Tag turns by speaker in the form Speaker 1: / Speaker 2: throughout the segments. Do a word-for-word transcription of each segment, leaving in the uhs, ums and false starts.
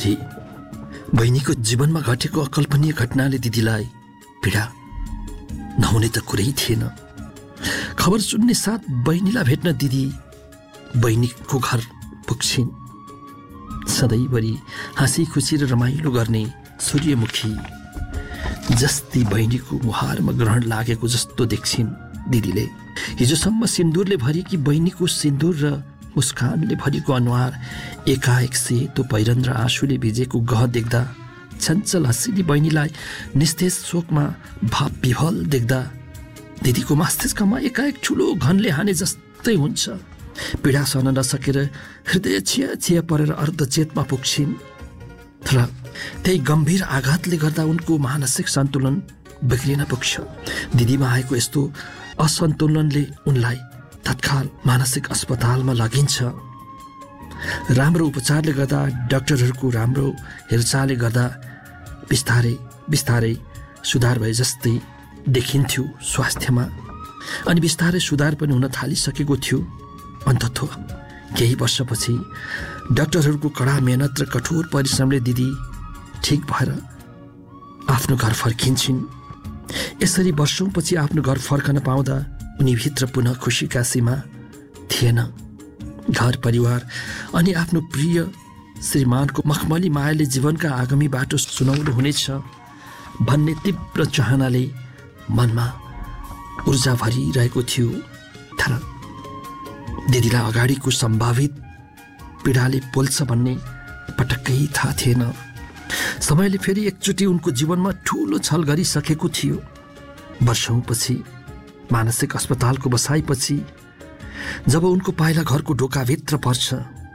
Speaker 1: यसरी बहिनीको जीवनमा घटेको अकल्पनीय घटनाले दिदीलाई पीडा नहुने त कुरै थिएन। खबर सुन्ने साथ बहिनीलाई भेट्न दिदी बहिनीको घर पुग्छिन्। सधैँभरि हाँसी खुसी र रमाइलो गर्ने सूर्यमुखी जस्ती बहिनीको मुहारमा ग्रहण लागेको जस्तो देख्छिन् दिदीले। हिजोसम्म सिन्दुरले भरिकी बहिनीको सिन्दुर र मुस्कानले भरिको अनुहार एकाएक सेतो पहिरन र आँसुले भिजेको गह देख्दा, चञ्चल हँसिली बहिनीलाई निस्तेज शोकमा भाव विभल देख्दा दिदीको मस्तिष्कमा एकाएक ठुलो घनले हाने जस्तै हुन्छ। पीडा सहन नसकेर हृदय छिया छिया परेर अर्धचेतमा पुग्छिन्। तर त्यही गम्भीर आघातले गर्दा उनको मानसिक सन्तुलन बिग्रिन पुग्छ। दिदीमा आएको यस्तो असन्तुलनले उनलाई तत्काल मानसिक अस्पतालमा लगिन्छ। राम्रो उपचारले गर्दा, डाक्टरहरूको राम्रो हेरचाहले गर्दा बिस्तारै बिस्तारै सुधार भए जस्तै देखिन्थ्यो स्वास्थ्यमा। अनि बिस्तारै सुधार पनि हुन थालिसकेको थियो। अन्ततः केही वर्षपछि डाक्टरहरूको कडा मेहनत र कठोर परिश्रमले दिदी ठिक भएर आफ्नो घर फर्किन्छन्। यसरी वर्षौँपछि आफ्नो घर फर्कन पाउँदा उनीभित्र पुनः खुसीका सीमा थिएन। घर परिवार अनि आफ्नो प्रिय श्रीमानको मखमली मायाले जीवनका आगामी बाटो सुनौलो हुनेछ भन्ने तीव्र चाहनाले मनमा ऊर्जा भरिरहेको थियो। तर दिदीलाई अगाडिको सम्भावित पीडाले पोल्छ भन्ने पटक्कै थाहा थिएन। समयले फेरि एकचोटि उनको जीवनमा ठुलो छल गरिसकेको थियो। वर्षौँपछि मानसिक अस्पतालको बसाइपछि जब उनको पाइला घरको ढोकाभित्र पर्छ,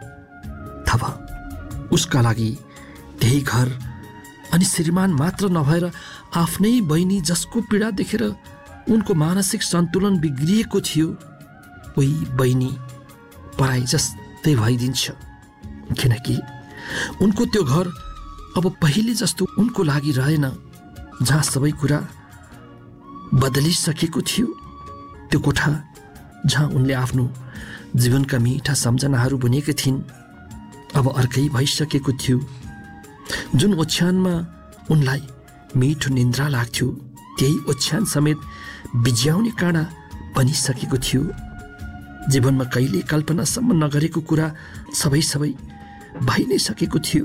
Speaker 1: तब उसका लागि त्यही घर अनि श्रीमान मात्र नभएर आफ्नै बहिनी जसको पीडा देखेर उनको मानसिक सन्तुलन बिग्रिएको थियो, उही बहिनी पराई जस्तै भइदिन्छ। किनकि उनको त्यो घर अब पहिले जस्तो उनको लागि रहेन, जहाँ सबै कुरा बदलिसकेको थियो। त्यो कोठा जहाँ उनले आफ्नो जीवनका मिठा सम्झनाहरू बुनेकी थिइन्, अब अर्कै भइसकेको थियो। जुन ओछ्यानमा उनलाई मिठो निन्द्रा लाग्थ्यो, त्यही ओछ्यान समेत बिज्याउने काँडा बनिसकेको थियो। जीवनमा कहिले कल्पनासम्म नगरेको कुरा सबै सबै भइ नै सकेको थियो।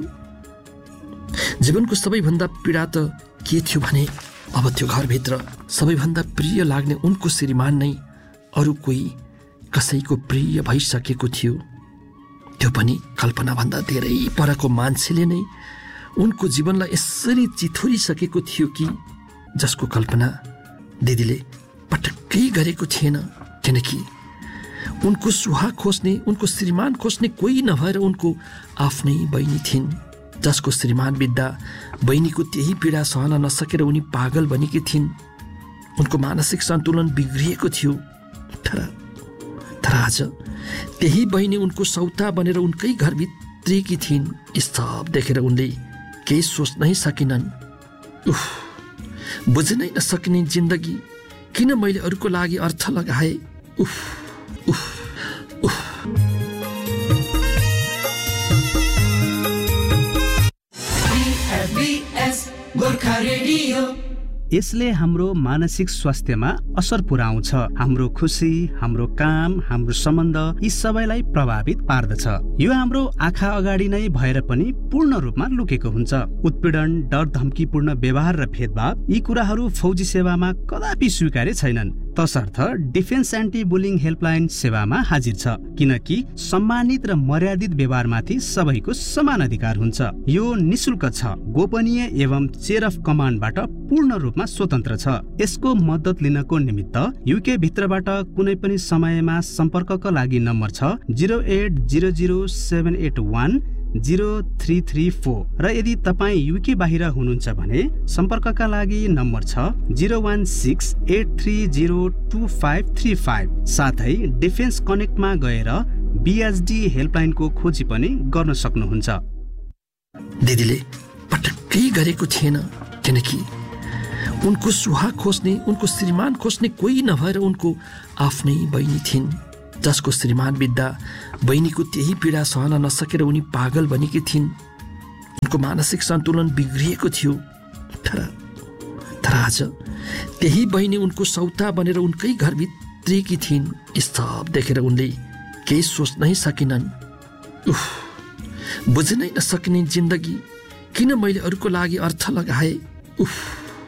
Speaker 1: जीवनको सबैभन्दा पीडा त के थियो भने अब त्यो घरभित्र सबैभन्दा प्रिय लाग्ने उनको श्रीमान नै अरू कोही कसैको प्रिय भइसकेको थियो। त्यो पनि कल्पनाभन्दा धेरै परको मान्छेले नै उनको जीवनलाई यसरी चिथोरिसकेको थियो कि जसको कल्पना दिदीले पटक्कै गरेको थिएन। किनकि उनको सुहाग खोज्ने, उनको श्रीमान खोज्ने कोही नभएर उनको आफ्नै बहिनी थिइन्, जसको श्रीमान बित्दा बहिनीको त्यही पीडा सहन नसकेर उनी पागल बनेकी थिइन्। उनको मानसिक सन्तुलन बिग्रिएको थियो। तर तर आज त्यही बहिनी उनको सौता बनेर उनकै घरभित्रिएकी थिइन्। सब देखेर उनले केही सोच्नै सकिनन्। उफ, बुझ्नै नसक्ने जिन्दगी किन मैले अरूको लागि अर्थ लगाए। उफ उफ उफ।
Speaker 2: गोर्खा रेडियो।
Speaker 3: यसले हाम्रो मानसिक स्वास्थ्यमा असर पुर्याउँछ। हाम्रो खुसी, हाम्रो काम, हाम्रो सम्बन्ध यी सबैलाई प्रभावित पार्दछ। यो हाम्रो आँखा अगाडि नै भएर पनि पूर्ण रूपमा लुकेको हुन्छ। उत्पीडन, डर, धम्कीपूर्ण व्यवहार र भेदभाव यी कुराहरू फौजी सेवामा कदापि स्वीकार्य छैनन्। तसर्थ डिफेन्स एन्टी बुलिङ हेल्पलाइन सेवामा हाजिर छ, किनकि सम्मानित र मर्यादित व्यवहारमाथि सबैको समान अधिकार हुन्छ। यो निशुल्क छ, गोपनीय एवं चेयर अफ कमान्डबाट पूर्ण रूपमा स्वतन्त्र छ। यसको मद्दत लिनको निमित्त युके भित्रबाट कुनै पनि समयमा सम्पर्कका लागि नम्बर छ zero at zero zero seven at one zero three three four र यदि तपाईँ युके बाहिर हुनुहुन्छ भने सम्पर्कका लागि नम्बर छ zero one six at three zero two five three five. साथै डिफेन्स कनेक्टमा गएर बिएचडी हेल्पलाइनको खोजी पनि गर्न सक्नुहुन्छ।
Speaker 1: दिदीले पटक्कै गरेको थिएन, किनकि उनको सुहाग खोज्ने, उनको श्रीमान खोज्ने कोही नभएर उनको आफ्नै बहिनी थिइन्, जसको श्रीमान बित्दा बहिनीको त्यही पीडा सहन नसकेर उनी पागल बनेकी थिइन्। उनको मानसिक सन्तुलन बिग्रिएको थियो। तर तर आज त्यही बहिनी उनको सौता बनेर उनकै घरभित्रिएकी थिइन्। सब देखेर उनले केही सोच्नै सकिनन्। उफ, बुझ्नै नसक्ने जिन्दगी, किन मैले अरूको लागि अर्थ लगाए। उफ